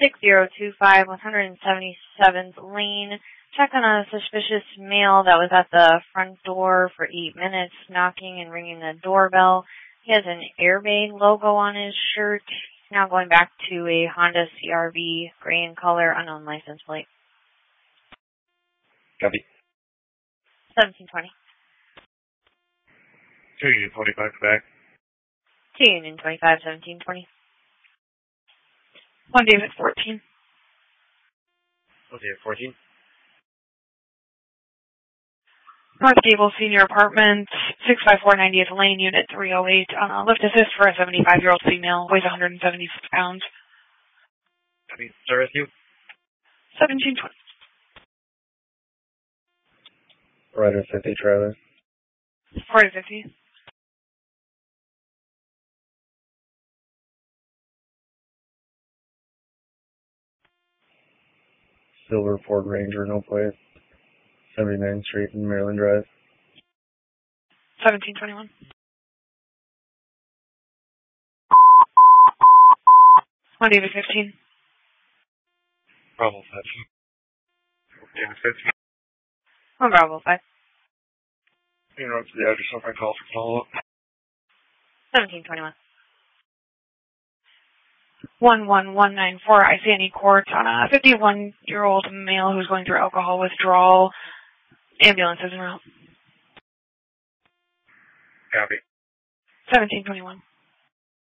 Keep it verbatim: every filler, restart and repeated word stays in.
six zero two five, one seventy-seventh Lane. Check on a suspicious male that was at the front door for eight minutes, knocking and ringing the doorbell. He has an Airbag logo on his shirt. He's now going back to a Honda C R V, gray in color, unknown license plate. Copy. seventeen twenty. two Union twenty-five, back. two Union twenty-five, seventeen twenty. one David fourteen. one David fourteen. North Gable Senior Apartment, six five four ninetieth Lane, Unit three oh eight. Uh, lift assist for a seventy-five-year-old female, weighs one hundred seventy pounds. Copy. Service you? seventeen twenty. Rider fifty, trailer. forty fifty. Silver Ford Ranger, no plate. seventy-ninth Street and Maryland Drive. seventeen twenty-one. one David fifteen. Bravo five. David fifteen. one Bravo five. You know, the address of my call for follow-up. seventeen twenty-one. one one one nine four Isani Court on a fifty-one-year-old male who's going through alcohol withdrawal. Ambulance is en route. Copy. seventeen twenty-one.